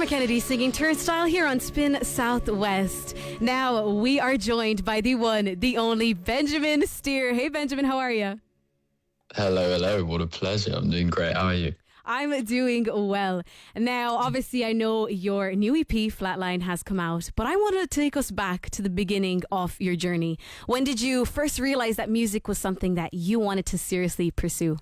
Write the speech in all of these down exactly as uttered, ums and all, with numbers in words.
Dermot Kennedy singing Turnstile here on Spin Southwest. Now we are joined by the one, the only Benjamin Steer. Hey Benjamin, how are you? Hello, hello. What a pleasure. I'm doing great. How are you? I'm doing well. Now, obviously, I know your new E P, Flatline, has come out, but I wanted to take us back to the beginning of your journey. When did you first realize that music was something that you wanted to seriously pursue?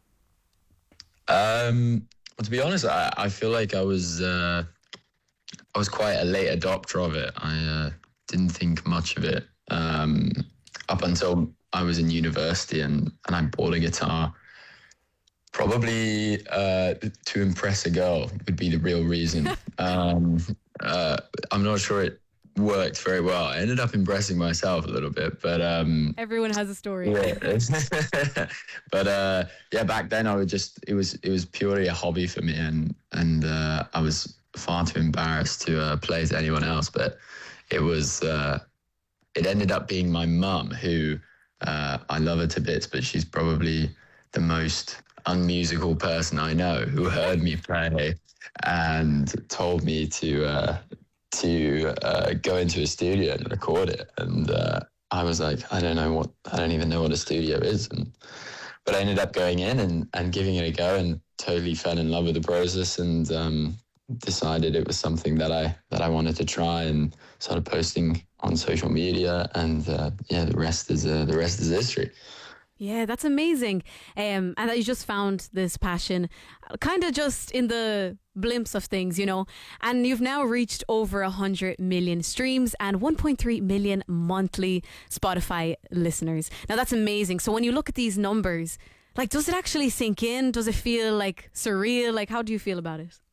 Um, well, to be honest, I, I feel like I was uh, I was quite a late adopter of it. I uh, didn't think much of it um, up until I was in university and, and I bought a guitar. Probably uh, to impress a girl would be the real reason. um, uh, I'm not sure it worked very well. I ended up impressing myself a little bit, but um, everyone has a story. Yeah. but uh, yeah, back then I would just it was it was purely a hobby for me, and and uh, I was far too embarrassed to uh, play to anyone else. But it was uh, it ended up being my mum who uh, I love her to bits, but she's probably the most unmusical person I know, who heard me play and told me to uh, to uh, go into a studio and record it. And uh, I was like, I don't know what, I don't even know what a studio is. And but I ended up going in and, and giving it a go and totally fell in love with the process and um, decided it was something that I that I wanted to try and started posting on social media. And uh, yeah, the rest is uh, the rest is history. Yeah, that's amazing. Um, and that you just found this passion kind of just in the blimps of things, you know. And you've now reached over one hundred million streams and one point three million monthly Spotify listeners. Now, that's amazing. So when you look at these numbers, like, does it actually sink in? Does it feel like surreal? Like, how do you feel about it?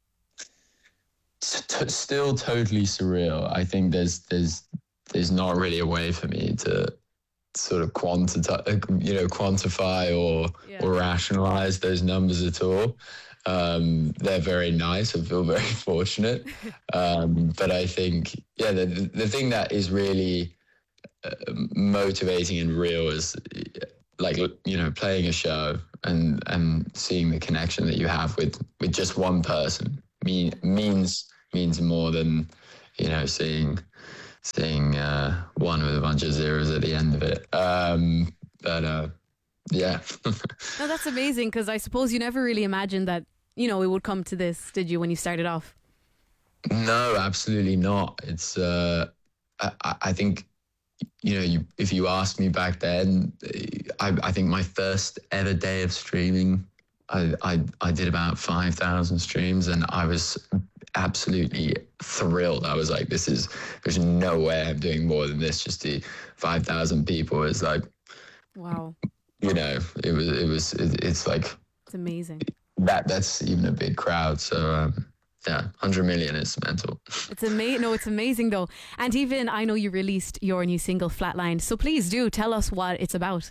St- still totally surreal. I think there's there's there's not really a way for me to sort of quantify, you know, quantify or yeah. or rationalize those numbers at all. Um, they're very nice. I feel very fortunate. Um, but I think, yeah, the the thing that is really uh, motivating and real is like, you know, playing a show and and seeing the connection that you have with with just one person mean means means more than, you know, seeing. seeing uh, one with a bunch of zeros at the end of it. Um, but uh, yeah. No, that's amazing, because I suppose you never really imagined that, you know, it would come to this, did you, when you started off? No, absolutely not. It's, uh, I, I think, you know, you, if you asked me back then, I, I think my first ever day of streaming, I, I, I did about five thousand streams and I was absolutely thrilled. I was like, this is, there's no way I'm doing more than this. Just the five thousand people is like, wow. You know, it was, it was, it, it's like, it's amazing. That, that's even a big crowd. So, um, yeah, one hundred million is mental. It's amazing. No, it's amazing though. And even, I know you released your new single Flatline. So please do tell us what it's about.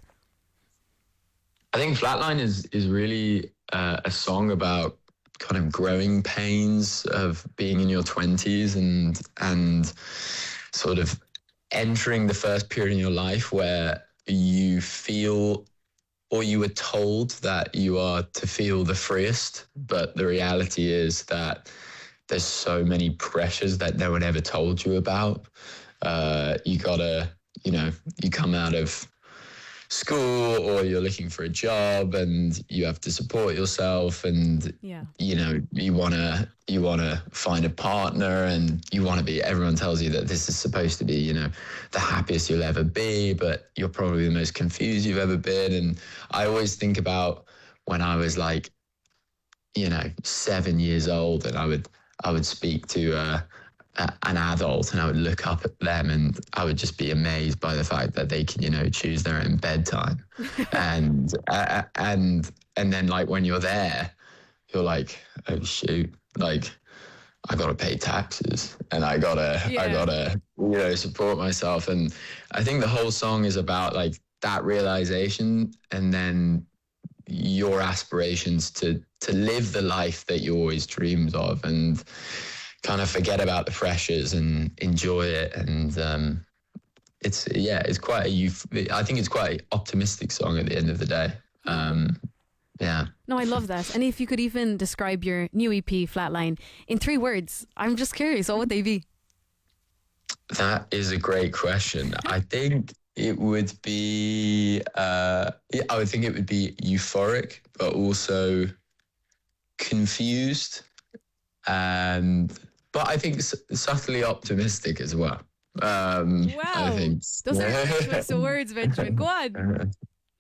I think Flatline is, is really uh, a song about kind of growing pains of being in your twenties and and sort of entering the first period in your life where you feel or you were told that you are to feel the freest, but the reality is that there's so many pressures that no one ever told you about. Uh, you gotta, you know, you come out of school or you're looking for a job and you have to support yourself and yeah. you know you want to you want to find a partner and you want to be, everyone tells you that this is supposed to be, you know, the happiest you'll ever be, but you're probably the most confused you've ever been. And I always think about when I was like, you know, seven years old and I would I would speak to uh an adult and I would look up at them and I would just be amazed by the fact that they can, you know, choose their own bedtime. and uh, and and then like when you're there, you're like, oh shoot, like I gotta pay taxes and I gotta yeah. I gotta, you know, support myself. And I think the whole song is about like that realization and then your aspirations to to live the life that you always dreamed of and kind of forget about the pressures and enjoy it. And um, it's, yeah, it's quite a youth, I think it's quite an optimistic song at the end of the day. Um, yeah. No, I love that. And if you could even describe your new E P, Flatline, in three words, I'm just curious, what would they be? That is a great question. I think it would be, uh, yeah, I would think it would be euphoric, but also confused, and but I think s- subtly optimistic as well. Um, Wow. I think. Those are a great choice of words, Benjamin. Go on.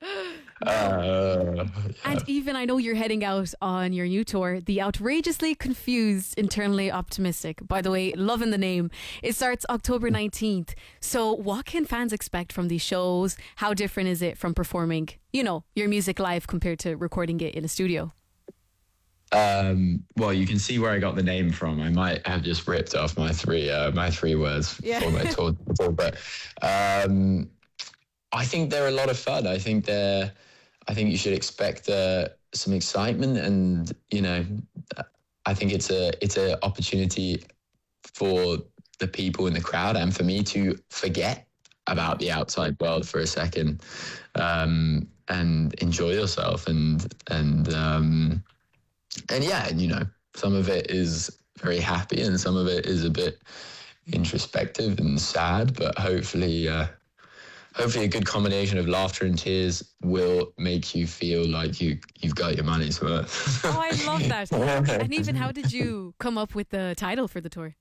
Uh, And even I know you're heading out on your new tour, The Outrageously Confused, Internally Optimistic. By the way, loving the name. It starts October nineteenth. So what can fans expect from these shows? How different is it from performing, you know, your music live compared to recording it in a studio? Um, well, you can see where I got the name from. I might have just ripped off my three uh, my three words Yeah. for my tour, but um, I think they're a lot of fun. I think they're. I think you should expect uh, some excitement, and you know, I think it's a it's an opportunity for the people in the crowd and for me to forget about the outside world for a second, um, and enjoy yourself, and and. Um, And yeah, you know, some of it is very happy and some of it is a bit introspective and sad, but hopefully, uh, hopefully a good combination of laughter and tears will make you feel like you, you've got your money's worth. Oh, I love that. And even how did you come up with the title for the tour?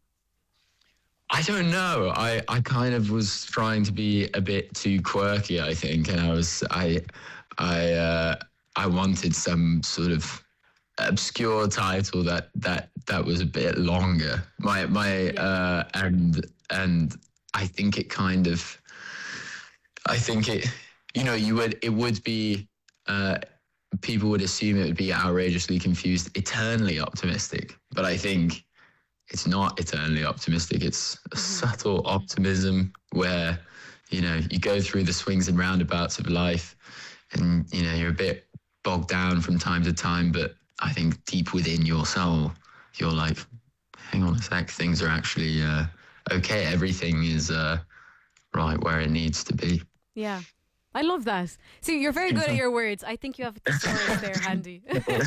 I don't know. I, I kind of was trying to be a bit too quirky, I think. And I was, I, I, uh, I wanted some sort of obscure title that that that was a bit longer. My my Yeah. uh and and I think it kind of I think it you know you would it would be uh people would assume it would be outrageously confused, eternally optimistic, but I think it's not eternally optimistic. It's a subtle optimism where you know you go through the swings and roundabouts of life and you know you're a bit bogged down from time to time, but I think deep within your soul, you're like, hang on a sec, things are actually uh, okay. Everything is uh, right where it needs to be. Yeah. I love that. See, you're very good at your words. I think you have the thesaurus there handy.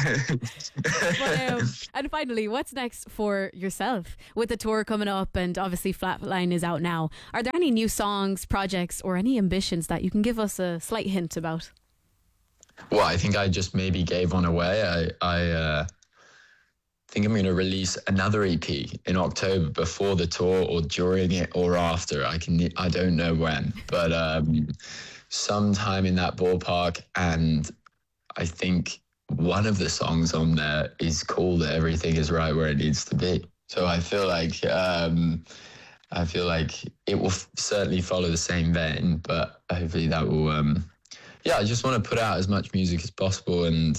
But, um, and finally, what's next for yourself? With the tour coming up and obviously Flatline is out now, are there any new songs, projects, or any ambitions that you can give us a slight hint about? Well, I think I just maybe gave one away. I, I uh, think I'm going to release another E P in October before the tour or during it or after. I can, I don't know when, but um, sometime in that ballpark. And I think one of the songs on there is called "Everything Is Right Where It Needs to Be." So I feel like um, I feel like it will f- certainly follow the same vein, but hopefully that will. Um, Yeah, I just want to put out as much music as possible, and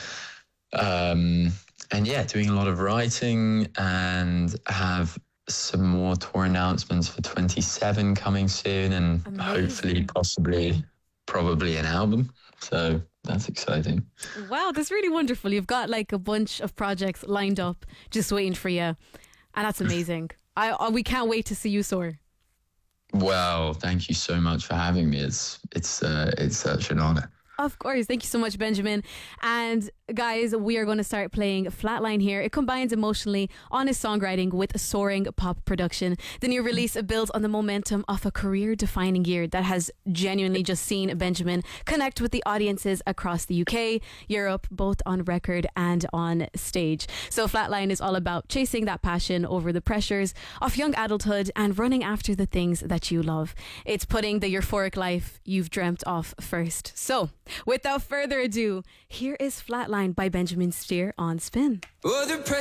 um, and yeah, doing a lot of writing and have some more tour announcements for twenty-seven coming soon, and Amazing. hopefully, possibly, probably an album. So that's exciting. Wow, that's really wonderful. You've got like a bunch of projects lined up just waiting for you. And that's amazing. I, I We can't wait to see you soar. Well, thank you so much for having me. It's it's uh, it's such an honor. Of course. Thank you so much, Benjamin. And guys, we are going to start playing Flatline here. It combines emotionally honest songwriting with soaring pop production. The new release builds on the momentum of a career-defining year that has genuinely just seen Benjamin connect with the audiences across the U K, Europe, both on record and on stage. So Flatline is all about chasing that passion over the pressures of young adulthood and running after the things that you love. It's putting the euphoric life you've dreamt of first. So without further ado, here is Flatline by Benjamin Steer on Spin. Oh, the pressure